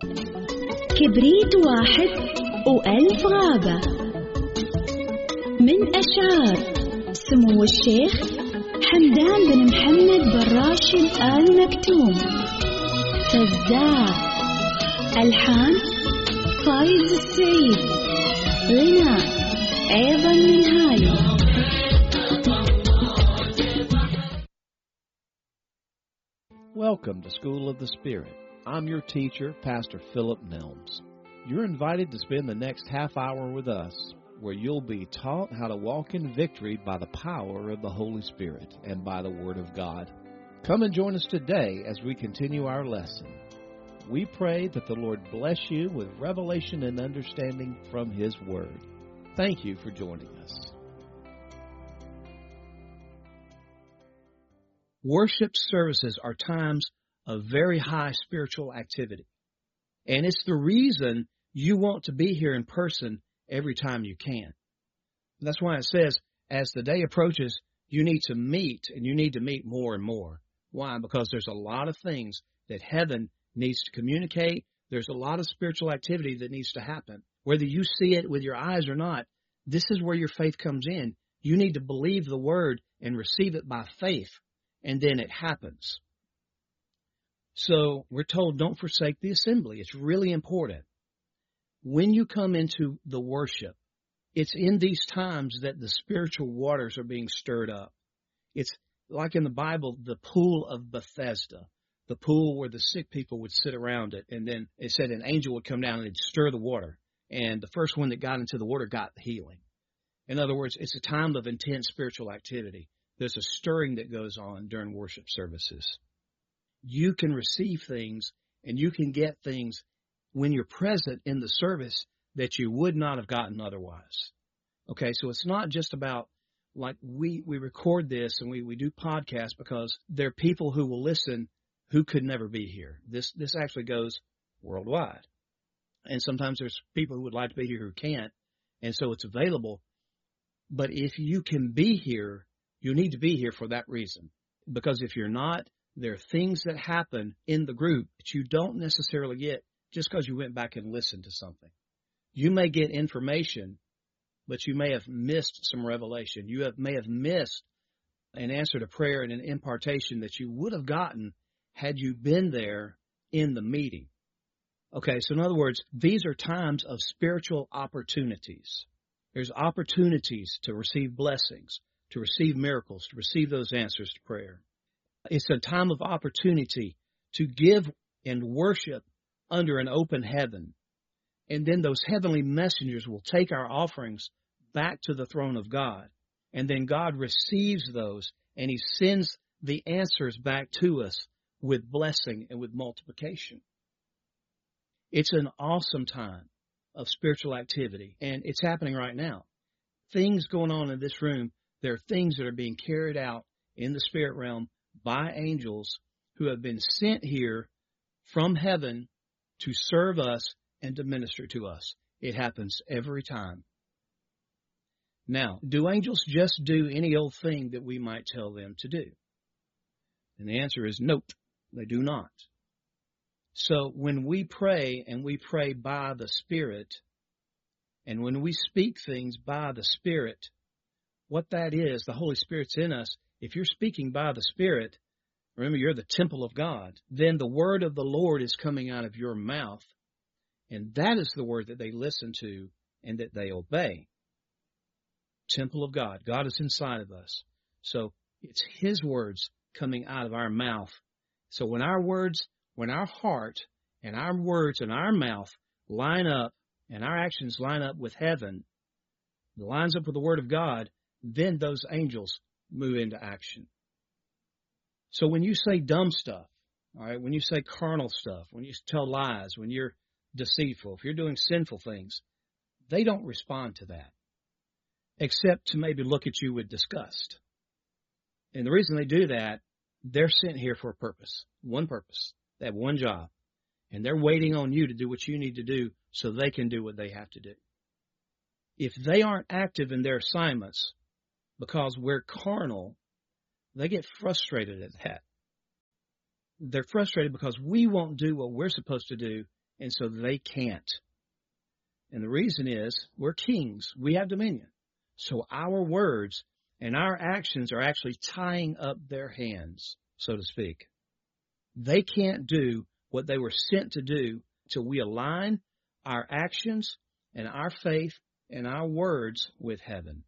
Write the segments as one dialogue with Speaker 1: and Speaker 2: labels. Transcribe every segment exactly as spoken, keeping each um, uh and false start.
Speaker 1: كبريت واحد وألف غابة. من أشعار سمو الشيخ حمدان بن محمد بن راشد آل مكتوم. فزاع. ألحان فايز السعيد. غناء أيضا من هاي.
Speaker 2: Welcome to School of the Spirit. I'm your teacher, Pastor Philip Nelms. You're invited to spend the next half hour with us, where you'll be taught how to walk in victory by the power of the Holy Spirit and by the Word of God. Come and join us today as we continue our lesson. We pray that the Lord bless you with revelation and understanding from His Word. Thank you for joining us.
Speaker 3: Worship services are times of very high spiritual activity. And it's the reason you want to be here in person every time you can. That's why it says, as the day approaches, you need to meet, and you need to meet more and more. Why? Because there's a lot of things that heaven needs to communicate. There's a lot of spiritual activity that needs to happen. Whether you see it with your eyes or not, this is where your faith comes in. You need to believe the word and receive it by faith, and then it happens. So we're told, don't forsake the assembly. It's really important. When you come into the worship, it's in these times that the spiritual waters are being stirred up. It's like in the Bible, the pool of Bethesda, the pool where the sick people would sit around it. And then it said an angel would come down and they'd stir the water. And the first one that got into the water got healing. In other words, it's a time of intense spiritual activity. There's a stirring that goes on during worship services. You can receive things and you can get things when you're present in the service that you would not have gotten otherwise. Okay, so it's not just about, like, we, we record this and we, we do podcasts because there are people who will listen who could never be here. This this actually goes worldwide. And sometimes there's people who would like to be here who can't, and so it's available. But if you can be here, you need to be here for that reason. Because if you're not, there are things that happen in the group that you don't necessarily get just because you went back and listened to something. You may get information, but you may have missed some revelation. You have, may have missed an answer to prayer and an impartation that you would have gotten had you been there in the meeting. Okay, so in other words, these are times of spiritual opportunities. There's opportunities to receive blessings, to receive miracles, to receive those answers to prayer. It's a time of opportunity to give and worship under an open heaven. And then those heavenly messengers will take our offerings back to the throne of God. And then God receives those and He sends the answers back to us with blessing and with multiplication. It's an awesome time of spiritual activity, and it's happening right now. Things going on in this room, there are things that are being carried out in the spirit realm by angels who have been sent here from heaven to serve us and to minister to us. It happens every time. Now, do angels just do any old thing that we might tell them to do? And the answer is nope, they do not. So when we pray, and we pray by the Spirit, and when we speak things by the Spirit, what that is, the Holy Spirit's in us. If you're speaking by the Spirit, remember you're the temple of God, then the word of the Lord is coming out of your mouth, and that is the word that they listen to and that they obey. Temple of God. God is inside of us. So it's His words coming out of our mouth. So when our words, when our heart and our words and our mouth line up and our actions line up with heaven, lines up with the Word of God, then those angels move into action. So when you say dumb stuff, all right, when you say carnal stuff, when you tell lies, when you're deceitful, if you're doing sinful things, they don't respond to that, except to maybe look at you with disgust. And the reason they do that, they're sent here for a purpose, one purpose. They have one job, and they're waiting on you to do what you need to do so they can do what they have to do. If they aren't active in their assignments because we're carnal, they get frustrated at that. They're frustrated because we won't do what we're supposed to do, And so they can't. And the reason is we're kings. We have dominion. So our words and our actions are actually tying up their hands, so to speak. They can't do what they were sent to do till we align our actions and our faith and our words with heaven.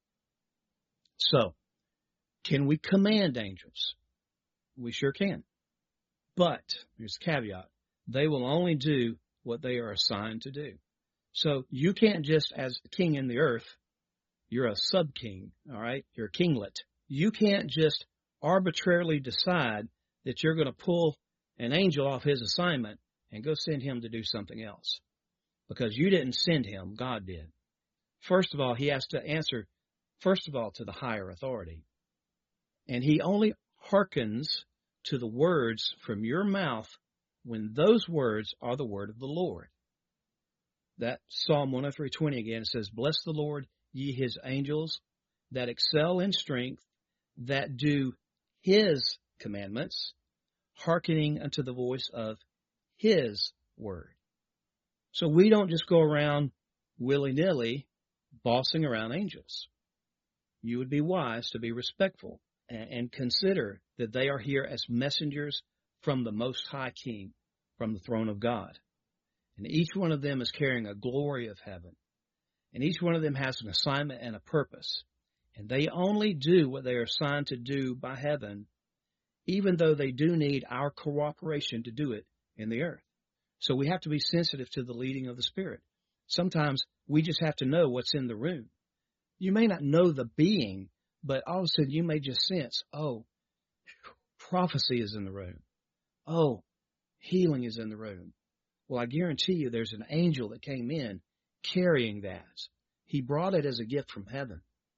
Speaker 3: So, can we command angels? We sure can. But, here's the caveat, they will only do what they are assigned to do. So, you can't just, as the king in the earth, you're a sub-king, all right? You're a kinglet. You can't just arbitrarily decide that you're going to pull an angel off his assignment and go send him to do something else. Because you didn't send him, God did. First of all, he has to answer, first of all, to the higher authority. And he only hearkens to the words from your mouth when those words are the word of the Lord. That Psalm one oh three twenty again says, "Bless the Lord, ye his angels, that excel in strength, that do his commandments, hearkening unto the voice of his word." So we don't just go around willy-nilly bossing around angels. You would be wise to be respectful and, and consider that they are here as messengers from the Most High King, from the throne of God. And each one of them is carrying a glory of heaven. And each one of them has an assignment and a purpose. And they only do what they are assigned to do by heaven, even though they do need our cooperation to do it in the earth. So we have to be sensitive to the leading of the Spirit. Sometimes we just have to know what's in the room. You may not know the being, but all of a sudden you may just sense, oh, prophecy is in the room. Oh, healing is in the room. Well, I guarantee you there's an angel that came in carrying that. He brought it as a gift from heaven.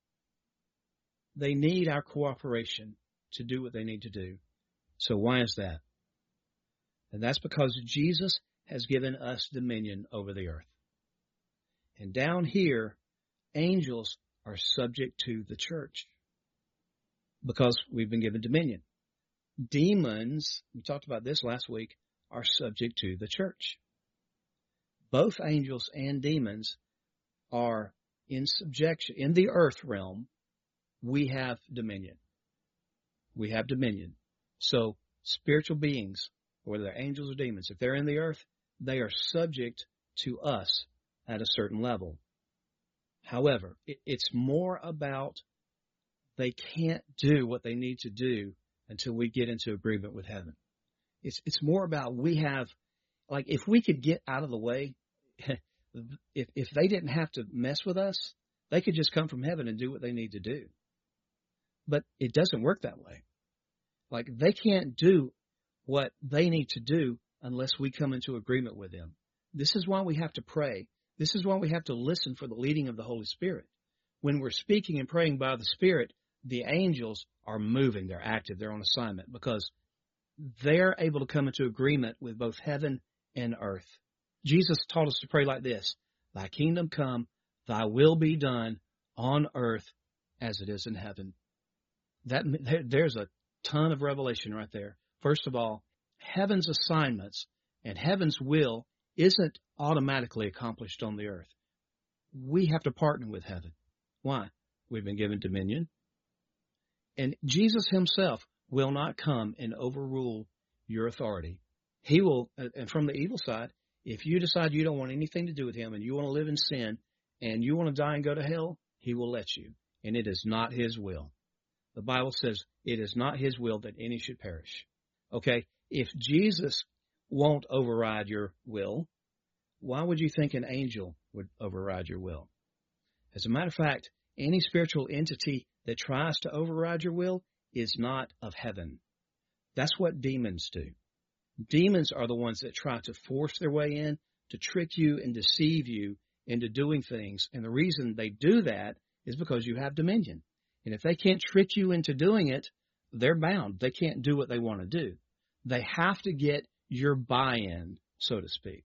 Speaker 3: They need our cooperation to do what they need to do. So why is that? And that's because Jesus has given us dominion over the earth. And down here, angels are subject to the church because we've been given dominion. Demons, we talked about this last week, are subject to the church. Both angels and demons are in subjection. In the earth realm, we have dominion. We have dominion. So spiritual beings, whether they're angels or demons, if they're in the earth, they are subject to us at a certain level. However, it, it's more about they can't do what they need to do until we get into agreement with heaven. It's it's more about we have, like, if we could get out of the way, if if they didn't have to mess with us, they could just come from heaven and do what they need to do. But it doesn't work that way. Like, they can't do what they need to do unless we come into agreement with them. This is why we have to pray. This is why we have to listen for the leading of the Holy Spirit. When we're speaking and praying by the Spirit, the angels are moving. They're active. They're on assignment because they're able to come into agreement with both heaven and earth. Jesus taught us to pray like this: "Thy kingdom come, thy will be done on earth as it is in heaven." That there's a ton of revelation right there. First of all, heaven's assignments and heaven's will isn't automatically accomplished on the earth. We have to partner with heaven. Why? We've been given dominion. And Jesus himself will not come and overrule your authority. He will, and from the evil side, if you decide you don't want anything to do with him and you want to live in sin and you want to die and go to hell, he will let you. And it is not his will. The Bible says it is not his will that any should perish. Okay, if Jesus won't override your will, why would you think an angel would override your will? As a matter of fact, any spiritual entity that tries to override your will is not of heaven. That's what demons do. Demons are the ones that try to force their way in, to trick you and deceive you into doing things. And the reason they do that is because you have dominion. And if they can't trick you into doing it, they're bound. They can't do what they want to do. They have to get your buy-in, so to speak.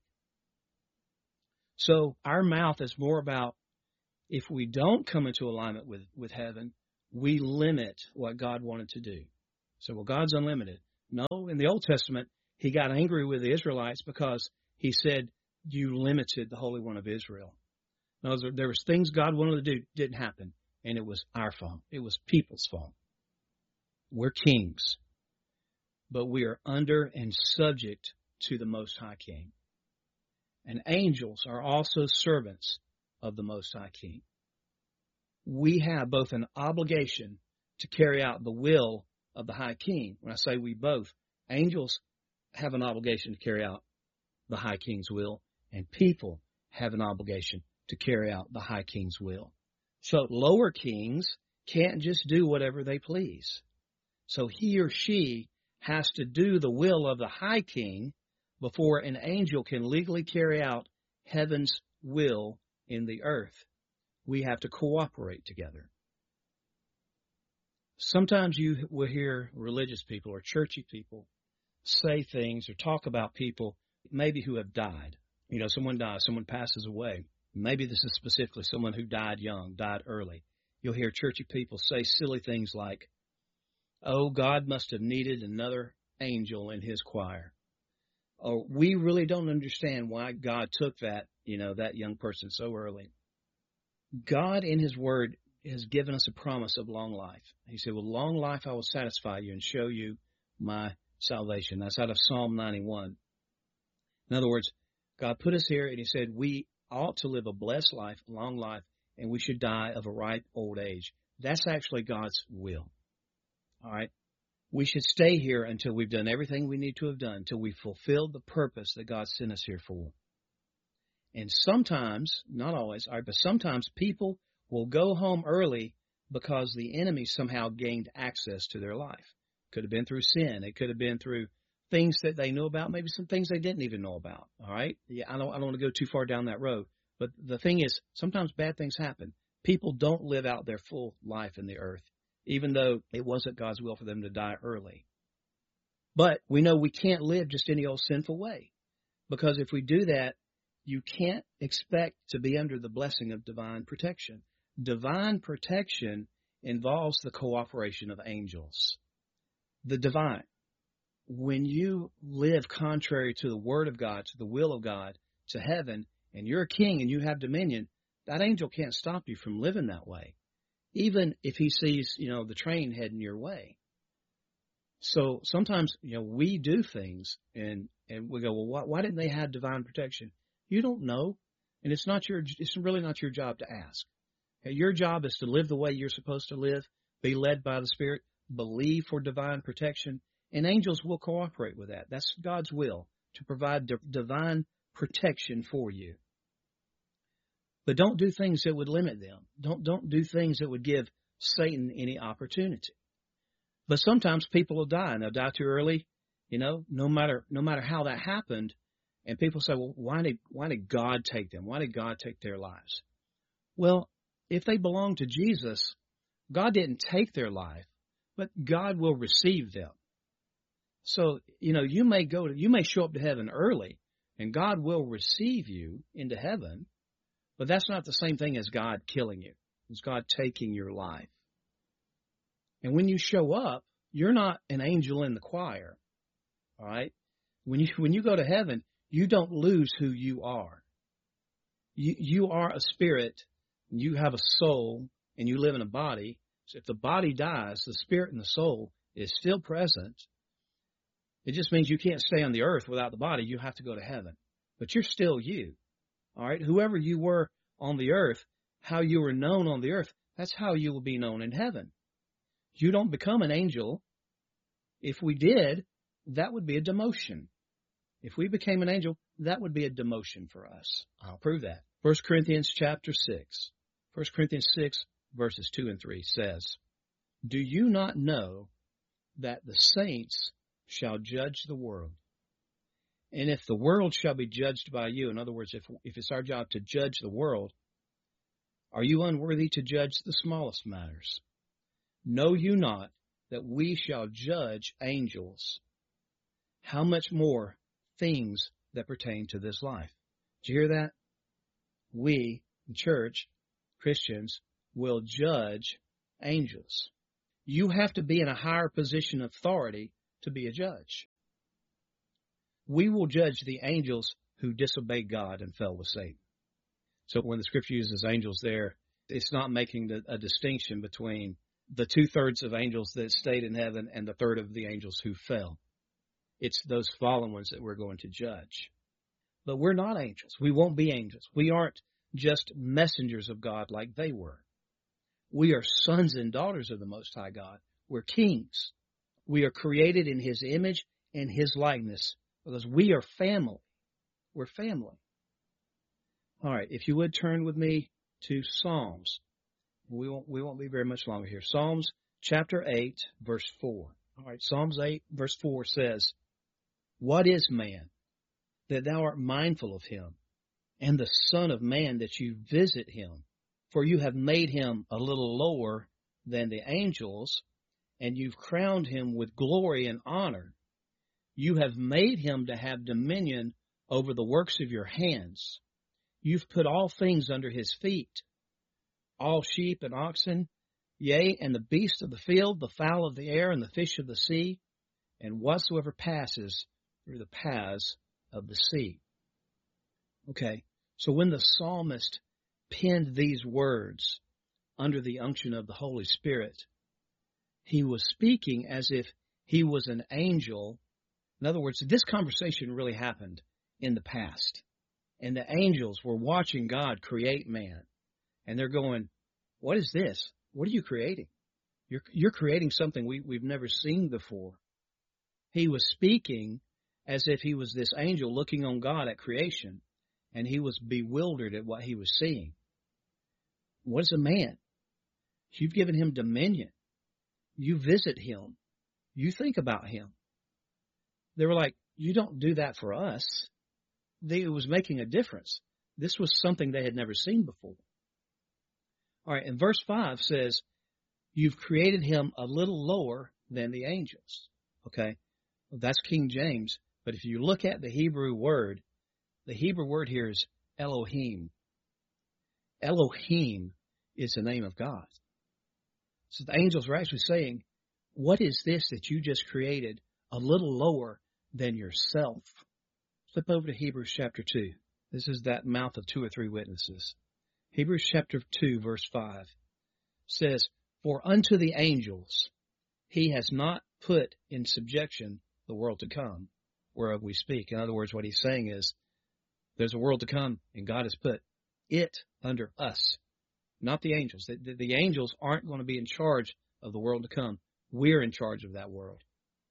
Speaker 3: So our mouth is more about, if we don't come into alignment with, with heaven, we limit what God wanted to do. So, well, God's unlimited. No, in the Old Testament, he got angry with the Israelites because He said, you limited the Holy One of Israel. In other words, there was things God wanted to do, didn't happen, and it was our fault. It was people's fault. We're kings, but we are under and subject to the Most High King. And angels are also servants of the Most High King. We have both an obligation to carry out the will of the High King. When I say we both, angels have an obligation to carry out the High King's will, and people have an obligation to carry out the High King's will. So lower kings can't just do whatever they please. So he or she has to do the will of the High King before an angel can legally carry out heaven's will in the earth. We have to cooperate together. Sometimes you will hear religious people or churchy people say things or talk about people maybe who have died. You know, someone dies, someone passes away. Maybe this is specifically someone who died young, died early. You'll hear churchy people say silly things like, oh, God must have needed another angel in his choir. Or we really don't understand why God took that, you know, that young person so early. God in his word has given us a promise of long life. He said, with long life I will satisfy you and show you my salvation. That's out of Psalm ninety-one. In other words, God put us here and he said we ought to live a blessed life, a long life, and we should die of a ripe old age. That's actually God's will. All right? We should stay here until we've done everything we need to have done, until we've fulfilled the purpose that God sent us here for. And sometimes, not always, all right, but sometimes people will go home early because the enemy somehow gained access to their life. Could have been through sin. It could have been through things that they knew about, maybe some things they didn't even know about. All right? Yeah, I don't, I don't want to go too far down that road. But the thing is, sometimes bad things happen. People don't live out their full life in the earth, even though it wasn't God's will for them to die early. But we know we can't live just any old sinful way, because if we do that, you can't expect to be under the blessing of divine protection. Divine protection involves the cooperation of angels. The divine. When you live contrary to the word of God, to the will of God, to heaven, and you're a king and you have dominion, that angel can't stop you from living that way, even if he sees, you know, the train heading your way. So sometimes, you know, we do things and, and we go, well, why, why didn't they have divine protection? You don't know. And it's not your, it's really not your job to ask. Okay, your job is to live the way you're supposed to live, be led by the Spirit, believe for divine protection, and angels will cooperate with that. That's God's will, to provide di- divine protection for you. But don't do things that would limit them. Don't, don't do things that would give Satan any opportunity. But sometimes people will die, and they'll die too early, you know, no matter, no matter how that happened. And people say, well, why did, why did God take them? Why did God take their lives? Well, if they belong to Jesus, God didn't take their life, but God will receive them. So, you know, you may go to, you may show up to heaven early and God will receive you into heaven, but that's not the same thing as God killing you. It's God taking your life. And when you show up, you're not an angel in the choir. All right. When you, when you go to heaven, you don't lose who you are. You, you are a spirit, and you have a soul, and you live in a body. So if the body dies, the spirit and the soul is still present. It just means you can't stay on the earth without the body. You have to go to heaven. But you're still you. All right? Whoever you were on the earth, how you were known on the earth, that's how you will be known in heaven. You don't become an angel. If we did, that would be a demotion. If we became an angel, that would be a demotion for us. I'll prove that. First Corinthians chapter six. First Corinthians six, verses two and three says, do you not know that the saints shall judge the world? And if the world shall be judged by you, in other words, if, if it's our job to judge the world, are you unworthy to judge the smallest matters? Know you not that we shall judge angels? How much more things that pertain to this life? Did you hear that? We, the church, Christians, will judge angels. You have to be in a higher position of authority to be a judge. We will judge the angels who disobeyed God and fell with Satan. So when the scripture uses angels there, it's not making the, a distinction between the two-thirds of angels that stayed in heaven and the third of the angels who fell. It's those fallen ones that we're going to judge. But we're not angels. We won't be angels. We aren't just messengers of God like they were. We are sons and daughters of the Most High God. We're kings. We are created in His image and His likeness because we are family. We're family. All right, if you would turn with me to Psalms. We won't, we won't be very much longer here. Psalms chapter eight, verse four. All right, Psalms eight, verse four says, "What is man, that thou art mindful of him, and the son of man, that you visit him? For you have made him a little lower than the angels, and you've crowned him with glory and honor. You have made him to have dominion over the works of your hands. You've put all things under his feet, all sheep and oxen, yea, and the beasts of the field, the fowl of the air, and the fish of the sea, and whatsoever passes through the paths of the sea." Okay, so when the psalmist penned these words under the unction of the Holy Spirit, he was speaking as if he was an angel. In other words, this conversation really happened in the past. And the angels were watching God create man. And they're going, "What is this? What are you creating? You're, you're creating something we, we've never seen before." He was speaking as if he was this angel looking on God at creation. And he was bewildered at what he was seeing. What is a man? You've given him dominion. You visit him. You think about him. They were like, "You don't do that for us." They, it was making a difference. This was something they had never seen before. All right, and verse five says, "You've created him a little lower than the angels." Okay, well, that's King James. But if you look at the Hebrew word, the Hebrew word here is Elohim. Elohim is the name of God. So the angels were actually saying, "What is this that you just created a little lower than yourself?" Flip over to Hebrews chapter two. This is that mouth of two or three witnesses. Hebrews chapter two, verse five says, "For unto the angels he has not put in subjection the world to come, whereof we speak." In other words, what he's saying is, there's a world to come, and God has put it under us, not the angels. The, the, the angels aren't going to be in charge of the world to come. We're in charge of that world.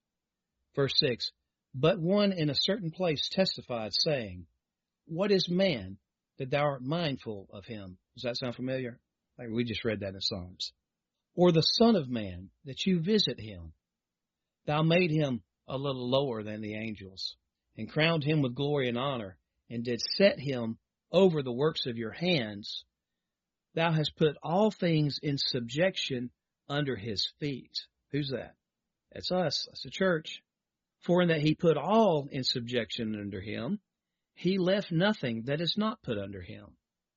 Speaker 3: Verse six, "But one in a certain place testified, saying, What is man, that thou art mindful of him?" Does that sound familiar? Like we just read that in Psalms. "Or the son of man, that you visit him? Thou made him a little lower than the angels, and crowned him with glory and honor, and did set him over the works of your hands. Thou hast put all things in subjection under his feet." Who's that? That's us. That's the church. "For in that he put all in subjection under him, he left nothing that is not put under him.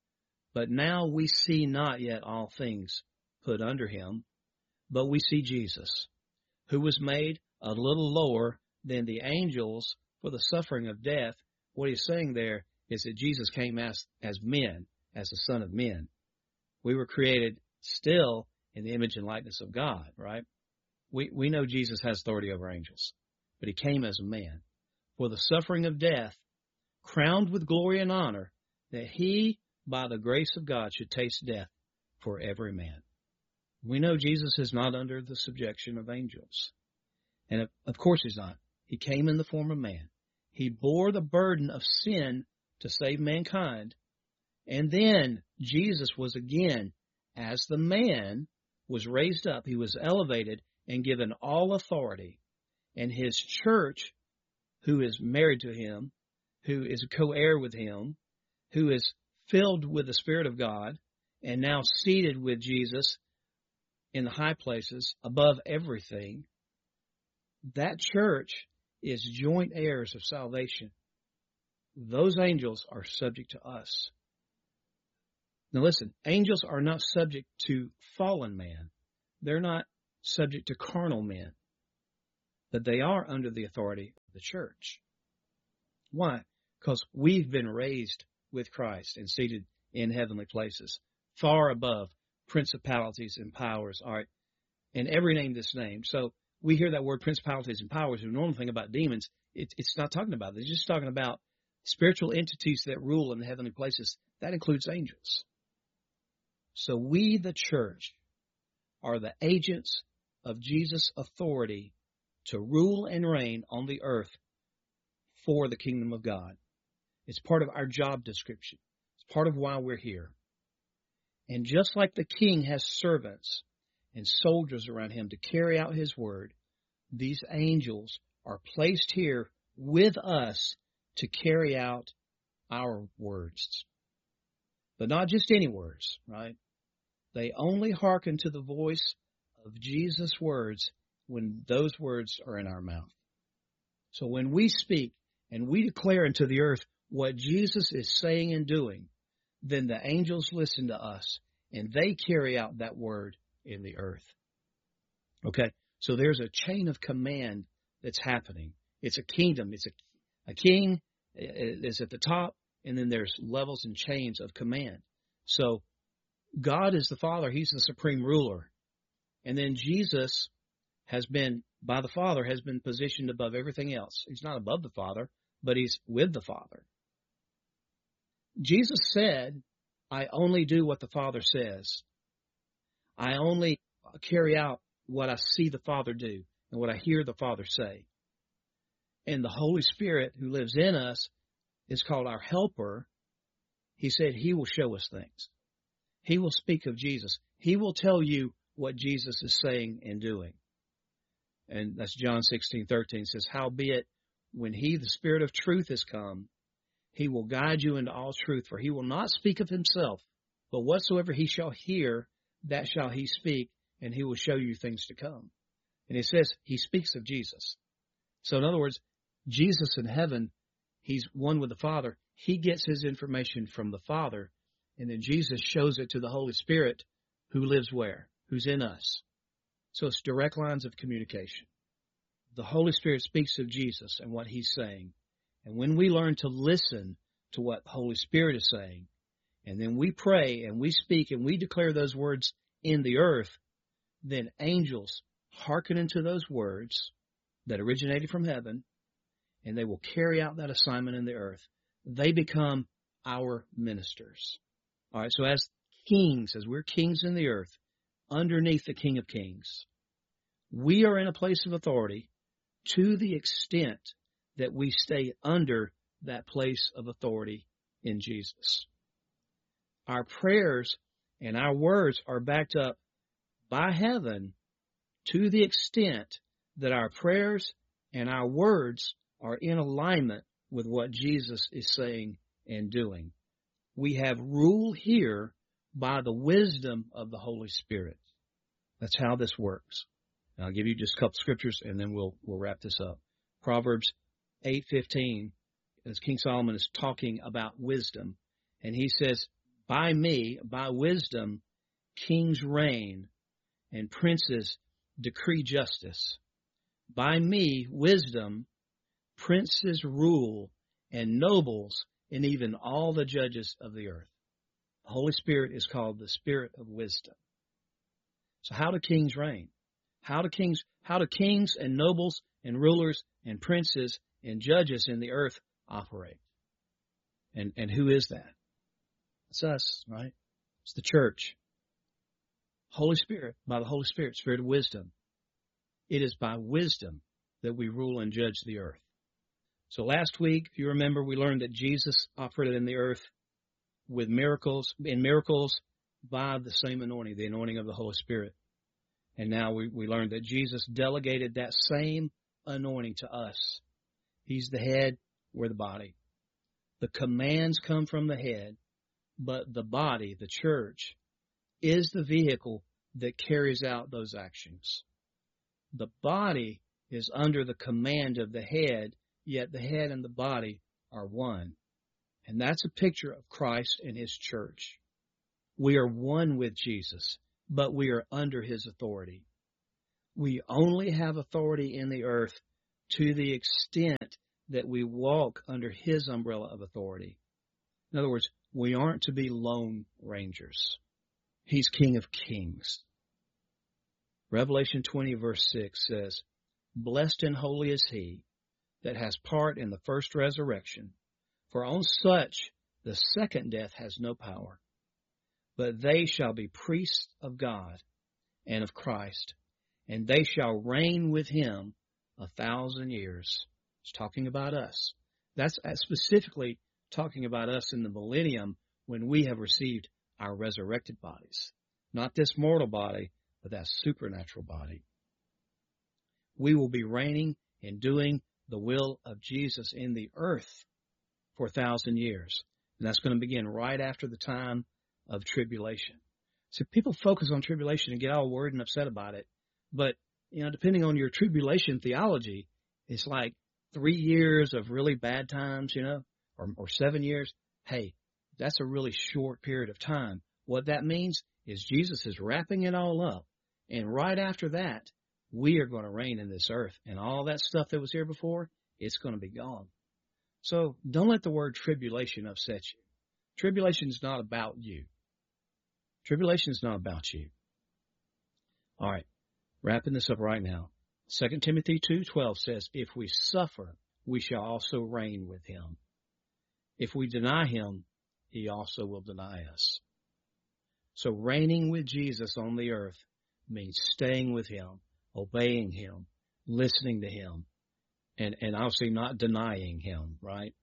Speaker 3: But now we see not yet all things put under him, but we see Jesus, who was made a little lower than the angels for the suffering of death." What he's saying there is that Jesus came as, as men, as the Son of Men. We were created still in the image and likeness of God, right? We, we know Jesus has authority over angels, but he came as a man for the suffering of death, crowned with glory and honor, that he, by the grace of God, should taste death for every man. We know Jesus is not under the subjection of angels. And of, of course he's not. He came in the form of man. He bore the burden of sin to save mankind. And then Jesus was again, as the man, was raised up. He was elevated and given all authority. And his church, who is married to him, who is a co-heir with him, who is filled with the Spirit of God, and now seated with Jesus in the high places above everything, that church is joint heirs of salvation. Those angels are subject to us. Now listen, angels are not subject to fallen man. They're not subject to carnal men. But they are under the authority of the church. Why? because we've been raised with Christ and seated in heavenly places, far above principalities and powers, all right, and every name that's named. So we hear that word principalities and powers, and the normal thing about demons, it, it's not talking about it. It's just talking about spiritual entities that rule in the heavenly places. That includes angels. So we, the church, are the agents of Jesus' authority to rule and reign on the earth for the kingdom of God. It's part of our job description. It's part of why we're here. And just like the king has servants and soldiers around him to carry out his word, these angels are placed here with us to carry out our words. But not just any words, right? They only hearken to the voice of Jesus' words when those words are in our mouth. So when we speak and we declare into the earth what Jesus is saying and doing, then the angels listen to us and they carry out that word in the earth. Okay, so there's a chain of command that's happening. It's a kingdom. It's a, a king is at the top, and then there's levels and chains of command. So God is the Father. He's the supreme ruler. And then Jesus has been, by the Father, has been positioned above everything else. He's not above the Father, but he's with the Father. Jesus said, I only do what the Father says. I only carry out what I see the Father do and what I hear the Father say. And the Holy Spirit who lives in us is called our helper. He said he will show us things. He will speak of Jesus. He will tell you what Jesus is saying and doing. And that's John sixteen thirteen says, howbeit, when he, the Spirit of truth, is come, he will guide you into all truth, for he will not speak of himself, but whatsoever he shall hear, that shall he speak, and he will show you things to come. And it says he speaks of Jesus. So in other words, Jesus in heaven, he's one with the Father. He gets his information from the Father, and then Jesus shows it to the Holy Spirit who lives where? Who's in us. So it's direct lines of communication. The Holy Spirit speaks of Jesus and what he's saying. And when we learn to listen to what the Holy Spirit is saying, and then we pray and we speak and we declare those words in the earth, then angels hearken into those words that originated from heaven, and they will carry out that assignment in the earth. They become our ministers. All right, so as kings, as we're kings in the earth, underneath the King of Kings, we are in a place of authority to the extent that we stay under that place of authority in Jesus. Our prayers and our words are backed up by heaven to the extent that our prayers and our words are in alignment with what Jesus is saying and doing. We have rule here by the wisdom of the Holy Spirit. That's how this works. And I'll give you just a couple scriptures and then we'll we'll wrap this up. Proverbs eight fifteen, as King Solomon is talking about wisdom, and he says, by me, by wisdom, kings reign and princes decree justice. By me, wisdom, princes rule and nobles and even all the judges of the earth. The Holy Spirit is called the Spirit of wisdom. So how do kings reign? How do kings, how do kings and nobles and rulers and princes and judges in the earth operate? And, and who is that? It's us, right? It's the church. Holy Spirit, by the Holy Spirit, Spirit of wisdom. It is by wisdom that we rule and judge the earth. So last week, if you remember, we learned that Jesus operated in the earth with miracles, in miracles by the same anointing, the anointing of the Holy Spirit. And now we, we learned that Jesus delegated that same anointing to us. He's the head, we're the body. The commands come from the head, but the body, the church, is the vehicle that carries out those actions. The body is under the command of the head, yet the head and the body are one. And that's a picture of Christ and his church. We are one with Jesus, but we are under his authority. We only have authority in the earth to the extent that we walk under His umbrella of authority. In other words, we aren't to be lone rangers. He's King of Kings. Revelation twenty verse six says, "Blessed and holy is he that has part in the first resurrection, for on such the second death has no power. But they shall be priests of God and of Christ, and they shall reign with him a thousand years." It's talking about us. That's specifically talking about us in the millennium when we have received our resurrected bodies. Not this mortal body, but that supernatural body. We will be reigning and doing the will of Jesus in the earth for a thousand years. And that's going to begin right after the time of tribulation. So people focus on tribulation and get all worried and upset about it. But, you know, depending on your tribulation theology, it's like three years of really bad times, you know, or, or seven years. Hey, that's a really short period of time. What that means is Jesus is wrapping it all up. And right after that, we are going to reign in this earth. And all that stuff that was here before, it's going to be gone. So don't let the word tribulation upset you. Tribulation is not about you. Tribulation is not about you. All right, wrapping this up right now. Second Timothy two twelve says, "If we suffer, we shall also reign with him. If we deny him, he also will deny us." So reigning with Jesus on the earth means staying with him, obeying him, listening to him, and, and obviously not denying him, right?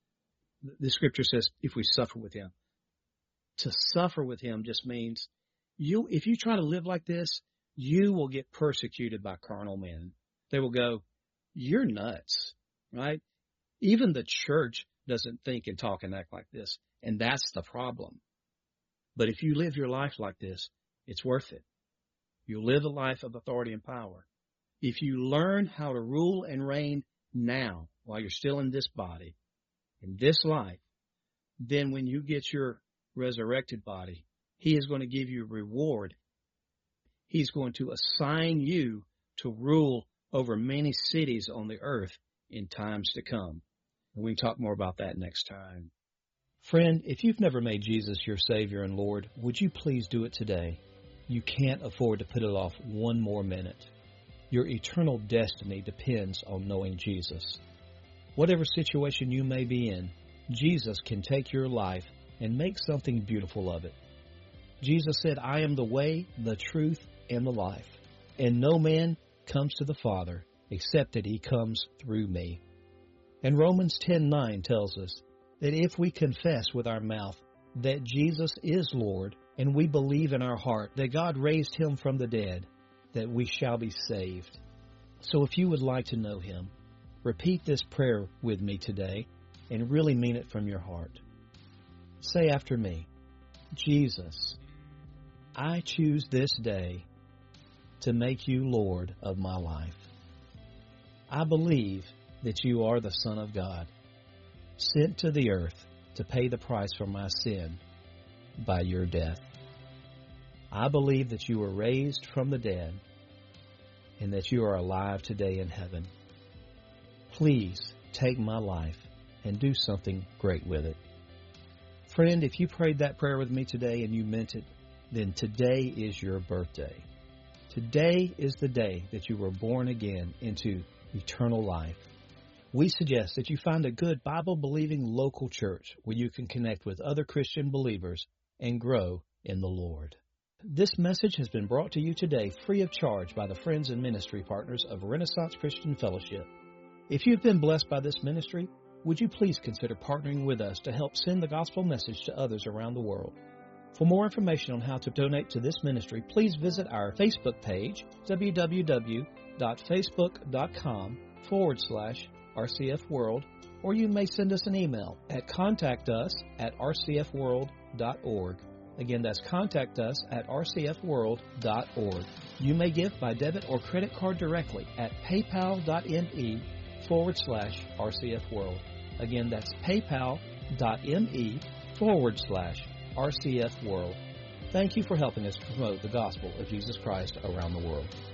Speaker 3: The scripture says, if we suffer with him. To suffer with him just means you, if you try to live like this, you will get persecuted by carnal men. They will go, "You're nuts," right? Even the church doesn't think and talk and act like this, and that's the problem. But if you live your life like this, it's worth it. You live a life of authority and power. If you learn how to rule and reign now, while you're still in this body, in this life, then when you get your resurrected body, he is going to give you a reward. He's going to assign you to rule over many cities on the earth in times to come. And we can talk more about that next time. Friend, if you've never made Jesus your Savior and Lord, would you please do it today? You can't afford to put it off one more minute. Your eternal destiny depends on knowing Jesus. Whatever situation you may be in, Jesus can take your life and make something beautiful of it. Jesus said, "I am the way, the truth, and the life, and no man comes to the Father except that he comes through me." And Romans ten nine tells us that if we confess with our mouth that Jesus is Lord, and we believe in our heart that God raised him from the dead, that we shall be saved. So if you would like to know him, repeat this prayer with me today and really mean it from your heart. Say after me, "Jesus, I choose this day to make you Lord of my life. I believe that you are the Son of God, sent to the earth to pay the price for my sin by your death. I believe that you were raised from the dead and that you are alive today in heaven. Please take my life and do something great with it." Friend, if you prayed that prayer with me today and you meant it, then today is your birthday. Today is the day that you were born again into eternal life. We suggest that you find a good Bible-believing local church where you can connect with other Christian believers and grow in the Lord. This message has been brought to you today free of charge by the friends and ministry partners of Renaissance Christian Fellowship. If you've been blessed by this ministry, would you please consider partnering with us to help send the gospel message to others around the world? For more information on how to donate to this ministry, please visit our Facebook page, www.facebook.com forward slash RCF World, or you may send us an email at contact us at r c f world dot org. Again, that's contact us at r c f world dot org. You may give by debit or credit card directly at paypal.me forward slash RCF World. Again, that's paypal.me forward slash RCF World. Thank you for helping us promote the gospel of Jesus Christ around the world.